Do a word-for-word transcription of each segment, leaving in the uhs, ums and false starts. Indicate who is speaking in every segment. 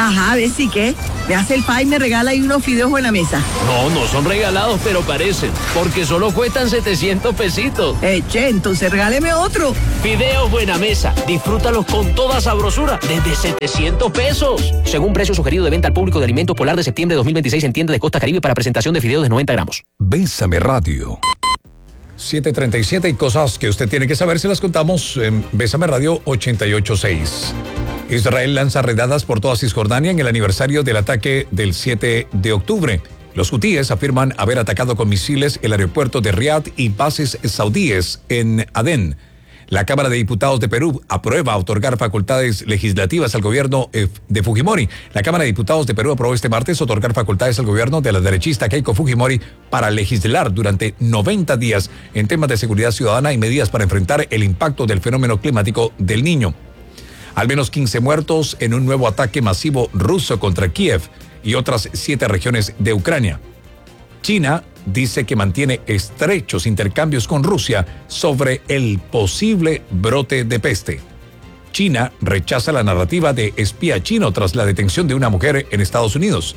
Speaker 1: Ajá, ¿ves sí qué? Me hace el pa y me regala ahí unos fideos Buenamesa.
Speaker 2: No, no son regalados, pero parecen, porque solo cuestan setecientos pesitos.
Speaker 1: Eh, che, entonces regáleme otro.
Speaker 2: Fideos Buenamesa, disfrútalos con toda sabrosura, desde setecientos pesos. Según precio sugerido de venta al público de Alimentos Polar de septiembre de dos mil veintiséis en tienda de Costa Caribe para presentación de fideos de noventa gramos.
Speaker 3: Bésame Radio. siete treinta y siete y cosas que usted tiene que saber se las contamos en Bésame Radio ochenta y ocho punto seis. Israel lanza redadas por toda Cisjordania en el aniversario del ataque del siete de octubre. Los hutíes afirman haber atacado con misiles el aeropuerto de Riad y bases saudíes en Adén. La Cámara de Diputados de Perú aprueba otorgar facultades legislativas al gobierno de Fujimori. La Cámara de Diputados de Perú aprobó este martes otorgar facultades al gobierno de la derechista Keiko Fujimori para legislar durante noventa días en temas de seguridad ciudadana y medidas para enfrentar el impacto del fenómeno climático del Niño. Al menos quince muertos en un nuevo ataque masivo ruso contra Kiev y otras siete regiones de Ucrania. China dice que mantiene estrechos intercambios con Rusia sobre el posible brote de peste. China rechaza la narrativa de espía chino tras la detención de una mujer en Estados Unidos.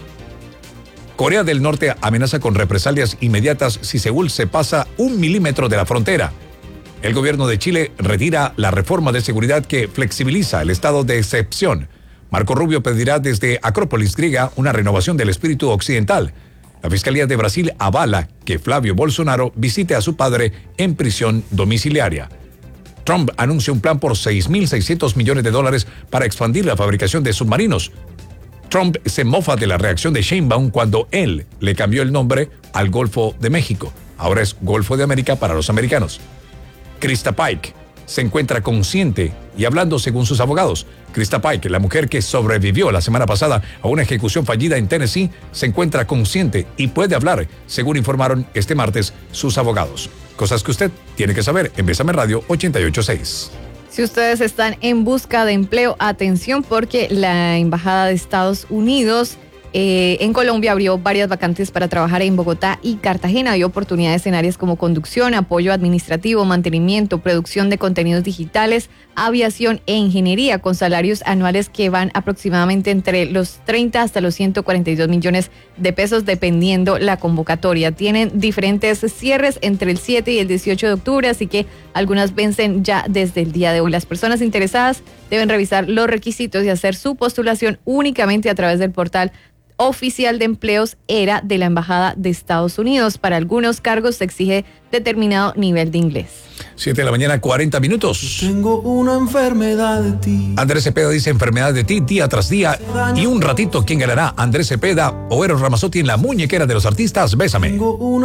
Speaker 3: Corea del Norte amenaza con represalias inmediatas si Seúl se pasa un milímetro de la frontera. El gobierno de Chile retira la reforma de seguridad que flexibiliza el estado de excepción. Marco Rubio pedirá desde Acrópolis griega una renovación del espíritu occidental. La Fiscalía de Brasil avala que Flavio Bolsonaro visite a su padre en prisión domiciliaria. Trump anuncia un plan por seis mil seiscientos millones de dólares para expandir la fabricación de submarinos. Trump se mofa de la reacción de Sheinbaum cuando él le cambió el nombre al Golfo de México. Ahora es Golfo de América para los americanos. Krista Pike se encuentra consciente y hablando según sus abogados. Krista Pike, la mujer que sobrevivió la semana pasada a una ejecución fallida en Tennessee, se encuentra consciente y puede hablar, según informaron este martes sus abogados. Cosas que usted tiene que saber en Bésame Radio ochenta y ocho punto seis.
Speaker 4: Si ustedes están en busca de empleo, atención porque la Embajada de Estados Unidos Eh, en Colombia abrió varias vacantes para trabajar en Bogotá y Cartagena. Hay oportunidades en áreas como conducción, apoyo administrativo, mantenimiento, producción de contenidos digitales, aviación e ingeniería, con salarios anuales que van aproximadamente entre los treinta hasta los ciento cuarenta y dos millones de pesos, dependiendo la convocatoria. Tienen diferentes cierres entre el siete y el dieciocho de octubre, así que algunas vencen ya desde el día de hoy. Las personas interesadas deben revisar los requisitos y hacer su postulación únicamente a través del portal oficial de empleos ERA de la Embajada de Estados Unidos. Para algunos cargos se exige determinado nivel de inglés.
Speaker 3: siete de la mañana, cuarenta minutos.
Speaker 5: Tengo una enfermedad de ti.
Speaker 3: Andrés Cepeda dice enfermedad de ti día tras día. Y un ratito, ¿quién ganará? Andrés Cepeda o Eros Ramazzotti en la muñequera de los artistas. Bésame.
Speaker 5: Tengo una